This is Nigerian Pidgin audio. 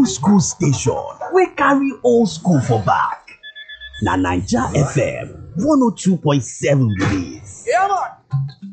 school station wey carry old school for back. Na Naija FM 102.7 be dis. Yeah, man.